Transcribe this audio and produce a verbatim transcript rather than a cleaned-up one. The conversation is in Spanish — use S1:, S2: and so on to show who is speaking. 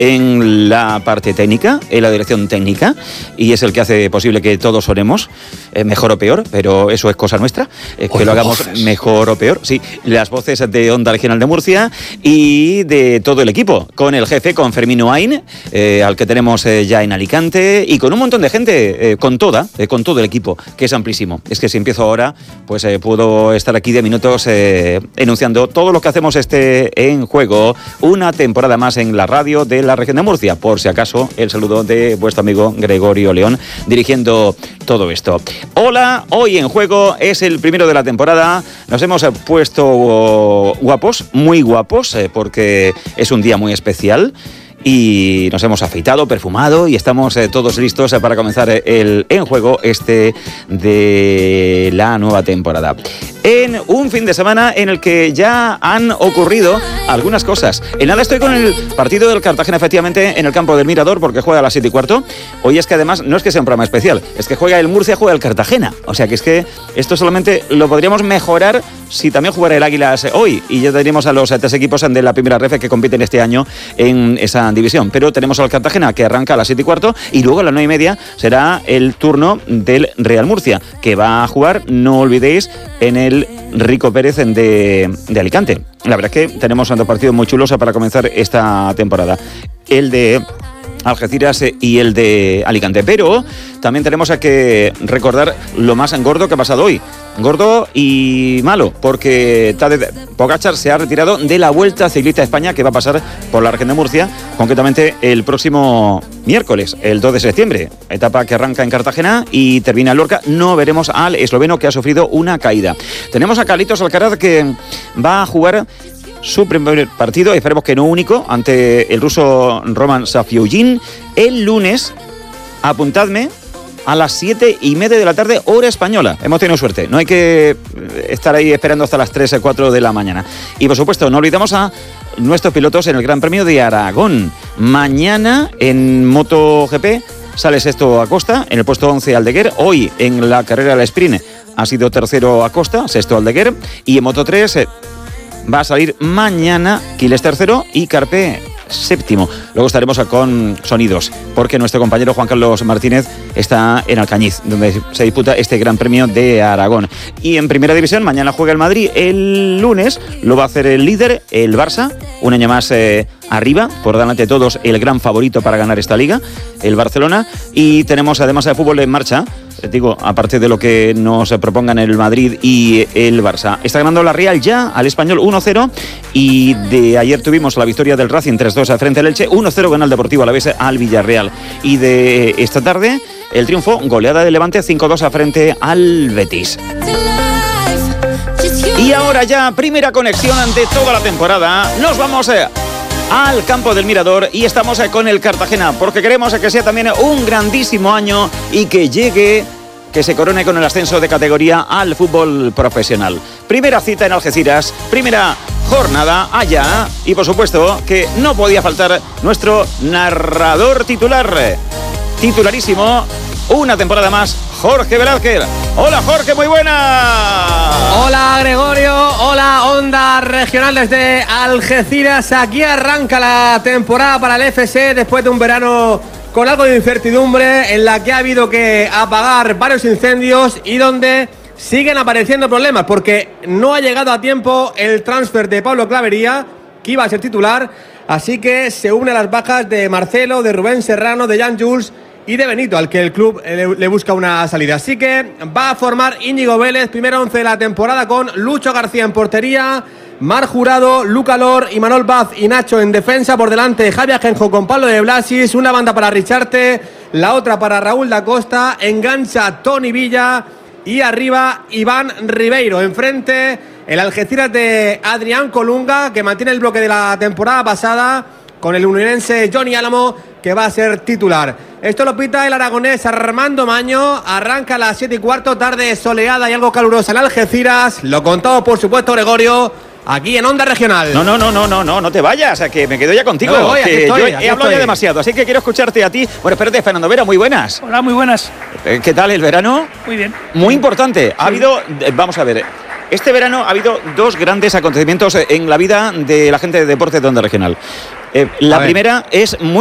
S1: en la parte técnica, en la dirección técnica, y es el que hace posible que todos sonemos, eh, mejor o peor, pero eso es cosa nuestra, eh, que lo hagamos voces. mejor o peor. Sí, las voces de Onda Regional de Murcia y de todo el equipo, con el jefe, con Fermín Oain, eh, al que tenemos eh, ya en Alicante, y con un montón de gente, eh, con toda, eh, con todo el equipo, que es amplísimo. Es que si empiezo ahora, pues eh, puedo estar aquí de minutos eh, enunciando todo lo que hacemos este En Juego, una temporada más en la radio de la región de Murcia. Por si acaso, el saludo de vuestro amigo Gregorio León, dirigiendo todo esto. Hola, hoy En Juego es el primero de la temporada. Nos hemos puesto guapos, muy guapos, eh, porque es un día muy especial. Y nos hemos afeitado, perfumado y estamos eh, todos listos eh, para comenzar el En Juego este de la nueva temporada. En un fin de semana en el que ya han ocurrido algunas cosas. En nada estoy con el partido del Cartagena, efectivamente, en el campo del Mirador, porque juega a las siete y cuarto. Hoy es que además no es que sea un programa especial, es que juega el Murcia, juega el Cartagena. O sea que es que esto solamente lo podríamos mejorar si también jugara el Águilas hoy. Y ya tendríamos a los tres equipos de la primera ref que compiten este año en esa división. Pero tenemos al Cartagena, que arranca a las siete y cuarto, y luego a las nueve y media será el turno del Real Murcia, que va a jugar, no olvidéis, en el Rico Pérez de, de Alicante. La verdad es que tenemos dos partidos muy chulos para comenzar esta temporada. El de Algeciras y el de Alicante. Pero también tenemos que recordar lo más gordo que ha pasado hoy. Gordo y malo, porque Tadej Pogačar se ha retirado de la Vuelta Ciclista a España, que va a pasar por la región de Murcia, concretamente el próximo miércoles, el dos de septiembre, etapa que arranca en Cartagena y termina en Lorca. No veremos al esloveno, que ha sufrido una caída. Tenemos a Carlitos Alcaraz, que va a jugar su primer partido, esperemos que no único, ante el ruso Roman Safiullin el lunes. Apuntadme, a las siete y media de la tarde, hora española. Hemos tenido suerte, no hay que estar ahí esperando hasta las tres o cuatro de la mañana. Y por supuesto, no olvidamos a nuestros pilotos en el Gran Premio de Aragón. Mañana en MotoGP sale sexto Acosta, en el puesto once Aldeguer. Hoy en la carrera del sprint ha sido tercero Acosta, sexto Aldeguer. Y en Moto tres eh, va a salir mañana Quiles tercero y Carpe séptimo. Luego estaremos con sonidos, porque nuestro compañero Juan Carlos Martínez está en Alcañiz, donde se disputa este Gran Premio de Aragón. Y en Primera División, mañana juega el Madrid. El lunes lo va a hacer el líder, el Barça, un año más eh, arriba, por delante de todos, el gran favorito para ganar esta liga, el Barcelona. Y tenemos además el fútbol en marcha, digo, aparte de lo que nos propongan el Madrid y el Barça. Está ganando la Real ya al Español uno cero, y de ayer tuvimos la victoria del Racing tres dos frente al Elche. Uno cero gana el Deportivo Alavés al Villarreal. Y de esta tarde, el triunfo, goleada de Levante cinco dos frente al Betis. Y ahora ya, primera conexión ante toda la temporada. Nos vamos a... al campo del Mirador y estamos con el Cartagena, porque queremos que sea también un grandísimo año y que llegue, que se corone con el ascenso de categoría al fútbol profesional. Primera cita en Algeciras, primera jornada allá, y por supuesto que no podía faltar nuestro narrador titular, titularísimo, una temporada más, Jorge Velázquez. Hola Jorge, muy buena.
S2: Hola Gregorio, hola Onda Regional desde Algeciras. Aquí arranca la temporada para el F C después de un verano con algo de incertidumbre, en la que ha habido que apagar varios incendios y donde siguen apareciendo problemas, porque no ha llegado a tiempo el transfer de Pablo Clavería, que iba a ser titular, así que se une a las bajas de Marcelo, de Rubén Serrano, de Jan Jules y de Benito, al que el club le, le busca una salida. Así que va a formar Íñigo Vélez, primer once de la temporada, con Lucho García en portería, Mar Jurado, Luca Lor, Imanol Baz y Nacho en defensa. Por delante Javi Ajenjo con Pablo de Blasis, una banda para Richarte, la otra para Raúl da Costa, engancha Tony Villa y arriba Iván Ribeiro. Enfrente el Algeciras de Adrián Colunga, que mantiene el bloque de la temporada pasada, con el unidense Johnny Álamo, que va a ser titular. Esto lo pita el aragonés Armando Maño. Arranca a las siete y cuarto, tarde soleada y algo calurosa en Algeciras. Lo contó, por supuesto, Gregorio, aquí en Onda Regional.
S1: No, no, no, no, no, no, no te vayas, que me quedo ya contigo.
S2: No voy,
S1: que
S2: estoy,
S1: yo he hablado ya demasiado, así que quiero escucharte a ti. Bueno, espérate, Fernando Vera, muy buenas.
S3: Hola, muy buenas.
S1: ¿Qué tal el verano?
S3: Muy bien.
S1: Muy importante. Ha sí. habido, vamos a ver, este verano ha habido dos grandes acontecimientos en la vida de la gente de deporte de Onda Regional. Eh, la primera es muy